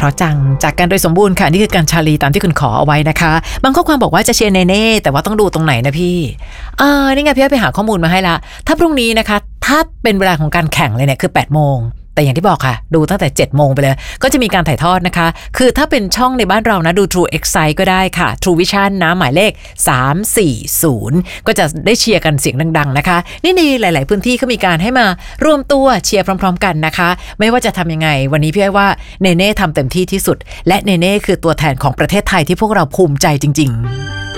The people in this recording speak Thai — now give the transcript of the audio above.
เพราะจังจากกันโดยสมบูรณ์ค่ะนี่คือการชาลีตามที่คุณขอเอาไว้นะคะบางข้อความบอกว่าจะเชียร์เนเน่แต่ว่าต้องดูตรงไหนนะพี่นี่ไงพี่ไปหาข้อมูลมาให้ละถ้าพรุ่งนี้นะคะถ้าเป็นเวลาของการแข่งเลยเนี่ยคือ8 โมงแต่อย่างที่บอกค่ะดูตั้งแต่7 โมงไปเลยก็จะมีการถ่ายทอดนะคะคือถ้าเป็นช่องในบ้านเรานะดู True Excite ก็ได้ค่ะ True Vision นะหมายเลข340ก็จะได้เชียร์กันเสียงดังๆนะคะนี่ในหลายๆพื้นที่เขามีการให้มารวมตัวเชียร์พร้อมๆกันนะคะไม่ว่าจะทำยังไงวันนี้พี่ว่าเนเน่ทำเต็มที่ที่สุดและเนเน่คือตัวแทนของประเทศไทยที่พวกเราภูมิใจจริงๆ